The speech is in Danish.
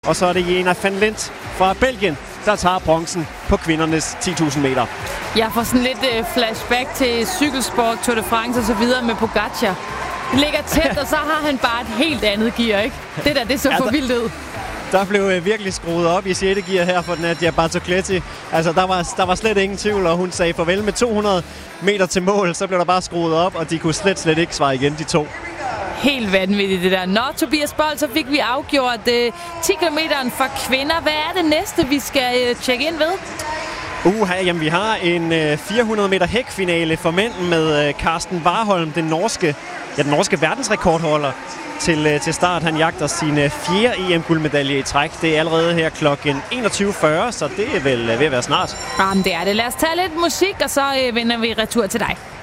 Og så er det Jena van Lint fra Belgien, der tager bronzen på kvindernes 10.000 meter. Jeg får sådan lidt flashback til cykelsport, Tour de France og så videre med Pogacar. Det ligger tæt, og så har han bare et helt andet gear, ikke? Det så for vildt ud. Der blev virkelig skruet op i 6. gear her for Nadia Bartocletti. Altså, der var slet ingen tvivl, og hun sagde farvel med 200 meter til mål. Så blev der bare skruet op, og de kunne slet ikke svare igen, de to. Helt vanvittigt det der. Nå, Tobias Bold, så fik vi afgjort 10 km for kvinder. Hvad er det næste, vi skal tjekke ind ved? Jamen, vi har en 400 meter hækfinale for mænd med Karsten Warholm, den norske verdensrekordholder til start. Han jagter sin 4. EM-guldmedalje i træk. Det er allerede her klokken 21.40, så det er vel ved at være snart. Jamen, det er det. Lad os tage lidt musik, og så vender vi retur til dig.